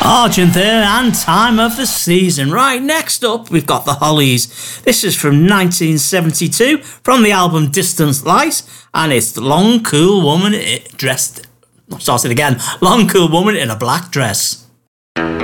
Argent there, and time of the season. Right, next up, we've got the Hollies. This is from 1972, from the album Distant Light, and it's the Long Cool Woman Long Cool Woman in a Black Dress.